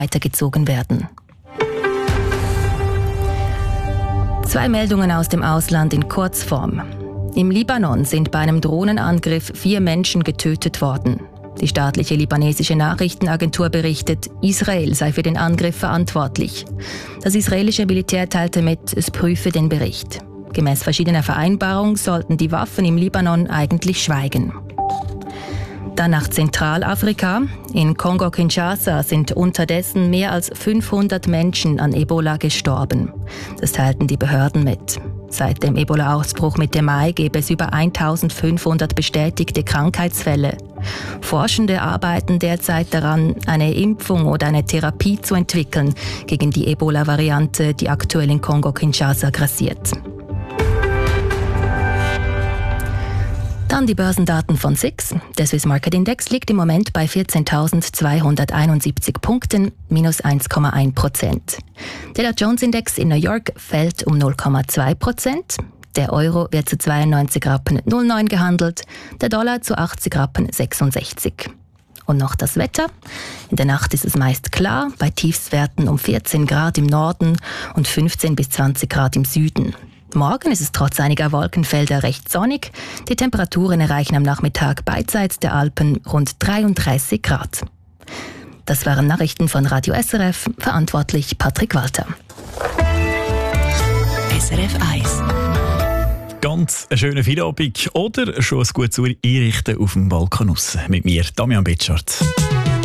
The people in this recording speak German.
weitergezogen werden. 2 Meldungen aus dem Ausland in Kurzform. Im Libanon sind bei einem Drohnenangriff 4 Menschen getötet worden. Die staatliche libanesische Nachrichtenagentur berichtet, Israel sei für den Angriff verantwortlich. Das israelische Militär teilte mit, es prüfe den Bericht. Gemäß verschiedener Vereinbarungen sollten die Waffen im Libanon eigentlich schweigen. Dann nach Zentralafrika. In Kongo-Kinshasa sind unterdessen mehr als 500 Menschen an Ebola gestorben. Das teilten die Behörden mit. Seit dem Ebola-Ausbruch Mitte Mai gäbe es über 1500 bestätigte Krankheitsfälle. Forschende arbeiten derzeit daran, eine Impfung oder eine Therapie zu entwickeln gegen die Ebola-Variante, die aktuell in Kongo-Kinshasa grassiert. Dann die Börsendaten von SIX. Der Swiss Market Index liegt im Moment bei 14.271 Punkten, minus 1,1%. Der Dow Jones Index in New York fällt um 0,2%. Der Euro wird zu 92,09 Rappen gehandelt, der Dollar zu 80,66 Rappen. Und noch das Wetter. In der Nacht ist es meist klar, bei Tiefstwerten um 14 Grad im Norden und 15 bis 20 Grad im Süden. Morgen ist es trotz einiger Wolkenfelder recht sonnig. Die Temperaturen erreichen am Nachmittag beidseits der Alpen rund 33 Grad. Das waren Nachrichten von Radio SRF, verantwortlich Patrick Walter. SRF 1. Ganz einen schönen Feierabend oder schon ein gutes Einrichten auf dem Balkon raus. Mit mir, Damian Betschart.